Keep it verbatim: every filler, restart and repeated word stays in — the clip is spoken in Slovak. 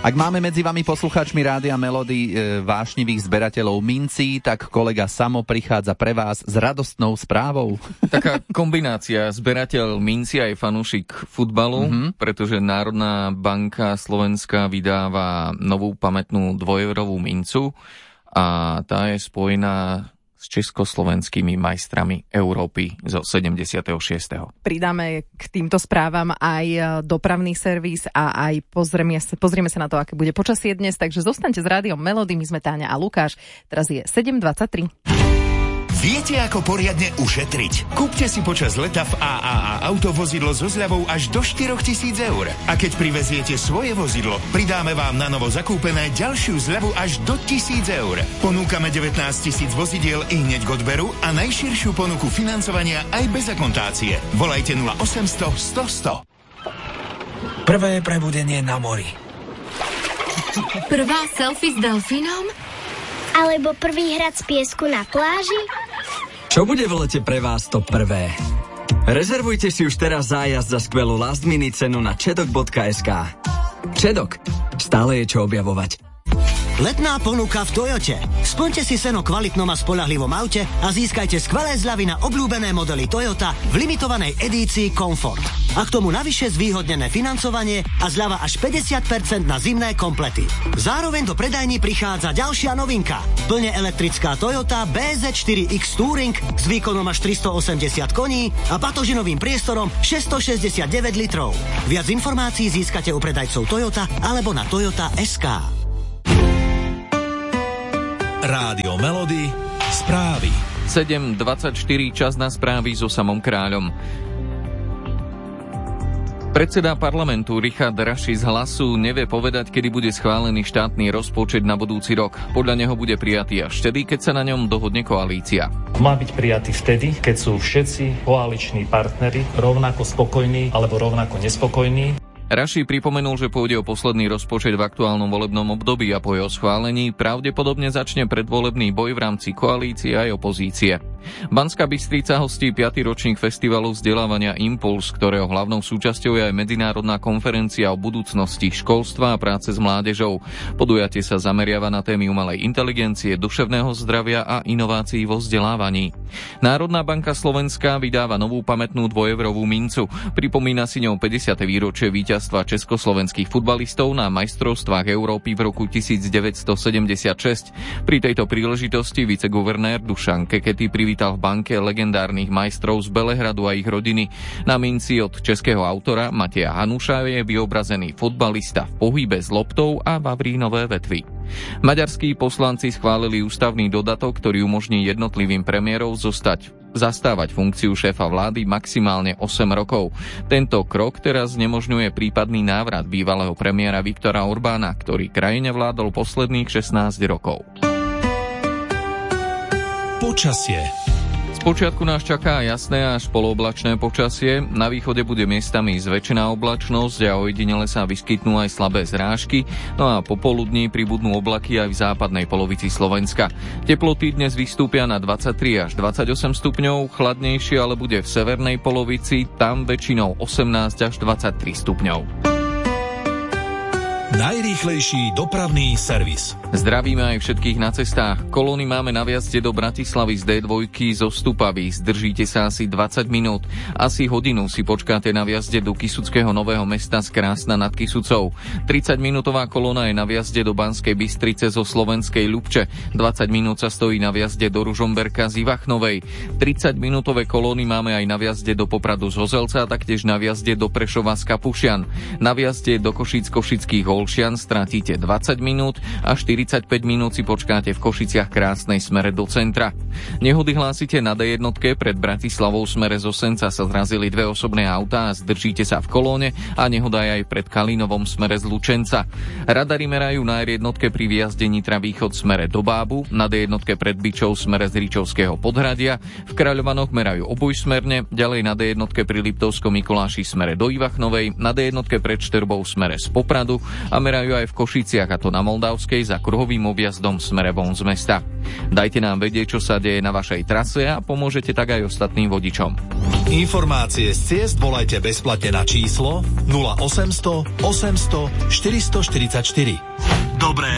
Ak máme medzi vami poslucháčmi Rádia Melody e, vášnivých zberateľov mincí, tak kolega Samo prichádza pre vás s radostnou správou. Taká kombinácia, zberateľ mincí aj fanúšik futbalu, mm-hmm. pretože Národná banka Slovenska vydáva novú pamätnú dvojeurovú mincu a tá je spojená s československými majstrami Európy zo sedemdesiateho šiesteho Pridáme k týmto správam aj dopravný servis a aj pozrieme sa, pozrieme sa na to, aké bude počasie dnes, takže zostaňte s Rádiom Melody, my sme Táňa a Lukáš, teraz je sedem dvadsaťtri. Viete, ako poriadne ušetriť? Kúpte si počas leta v á á á autovozidlo so zľavou až do štyrotisíc eur. A keď priveziete svoje vozidlo, pridáme vám na novo zakúpené ďalšiu zľavu až do tisíc eur. Ponúkame devätnásť tisíc vozidiel i hneď k odberu a najširšiu ponuku financovania aj bez akontácie. Volajte nula osemsto sto sto. Prvé prebudenie na mori. Prvá selfie s delfínom? Alebo prvý hrad z piesku na pláži? Čo bude v lete pre vás to prvé? Rezervujte si už teraz zájazd za skvelú last minute cenu na čedok bodka es ká. Čedok. Stále je čo objavovať. Letná ponuka v Toyote. Splňte si sen o kvalitnom a spoľahlivom aute a získajte skvelé zľavy na obľúbené modely Toyota v limitovanej edícii Comfort. A k tomu navyše zvýhodnené financovanie a zľava až päťdesiat percent na zimné komplety. Zároveň do predajní prichádza ďalšia novinka. Plne elektrická Toyota bé zet štyri iks Touring s výkonom až tristoosemdesiat koní a batožinovým priestorom šesťstošesťdesiatdeväť litrov. Viac informácií získate u predajcov Toyota alebo na toyota bodka es ká. Rádio Melody, správy. sedem dvadsaťštyri, čas na správy so Samom Kráľom. Predseda parlamentu Richard Raši z Hlasu nevie povedať, kedy bude schválený štátny rozpočet na budúci rok. Podľa neho bude prijatý až vtedy, keď sa na ňom dohodne koalícia. Má byť prijatý vtedy, keď sú všetci koaliční partneri rovnako spokojní alebo rovnako nespokojní. Raši pripomenul, že pôjde o posledný rozpočet v aktuálnom volebnom období a po jeho schválení pravdepodobne začne predvolebný boj v rámci koalície aj opozície. Banská Bystrica hostí piaty ročník festivalu vzdelávania Impuls, ktorého hlavnou súčasťou je aj medzinárodná konferencia o budúcnosti školstva a práce s mládežou. Podujatie sa zameriava na témy umelej inteligencie, duševného zdravia a inovácií vo vzdelávaní. Národná banka Slovenska vydáva novú pamätnú dvojeurovú mincu. Pripomína si ňou päťdesiate výročie víťazstva československých futbalistov na majstrovstvách Európy v roku devätnásťstosedemdesiatšesť. Pri tejto príležitosti viceguvernér Dušan Kekety privítal v banke legendárnych majstrov z Belehradu a ich rodiny. Na minci od českého autora Mateja Hanuša je vyobrazený futbalista v pohybe s loptou a vavrínové vetvy. Maďarskí poslanci schválili ústavný dodatok, ktorý umožní jednotlivým premiérov zostať zastávať funkciu šéfa vlády maximálne osem rokov. Tento krok teraz znemožňuje prípadný návrat bývalého premiéra Viktora Orbána, ktorý krajine vládol posledných šestnásť rokov. Počasie. Spočiatku nás čaká jasné až polooblačné počasie. Na východe bude miestami zväčšená oblačnosť a ojedinele sa vyskytnú aj slabé zrážky. No a popoludní pribudnú oblaky aj v západnej polovici Slovenska. Teploty dnes vystúpia na dvadsaťtri až dvadsaťosem stupňov, chladnejšie ale bude v severnej polovici, tam väčšinou osemnásť až dvadsaťtri stupňov. Najrýchlejší dopravný servis. Zdravíme aj všetkých na cestách. Kolóny máme na viazde do Bratislavy z dé dva zo Stupavy. Zdržíte sa asi dvadsať minút. Asi hodinu si počkáte na viazde do Kysuckého Nového Mesta z Krásna nad Kysucou. tridsaťminútová kolóna je na viazde do Banskej Bystrice zo Slovenskej Ľubče. dvadsať minút sa stojí na viazde do Ružomberka z Ivachnovej. tridsaťminútové kolóny máme aj na viazde do Popradu z Hozelca a taktiež na viazde do Prešova z Kapušian. Na viazde do Košíc-Košických Olšian stratíte dvadsať minút a štyridsaťpäť minút si počkáte v Košiciach Krásnej smere do centra. Nehody hlásite na dé jedna pred Bratislavou smere z Osenca sa zrazili dve osobné autá a zdržíte sa v kolóne a nehoda je aj pred Kalínovom smere z Lučenca. Radary merajú na er jedna pri výjazde Nitra východ smere do Bábu, na dé jedna pred Byčou smere z Ričovského Podhradia, v Kráľovanoch merajú obojsmerne, ďalej na dé jedna pri Liptovskom Mikuláši smere do Ivachnovej, na dé jedna pred Štrbou smere z Popradu a merajú aj v Košiciach, a to na Moldavskej za kruhovým objazdom smerom von z mesta. Dajte nám vedieť, čo sa deje na vašej trase a pomôžete tak aj ostatným vodičom. Informácie z ciest volajte bezplatne na číslo nula osemsto osemsto štyristoštyridsaťštyri. Dobré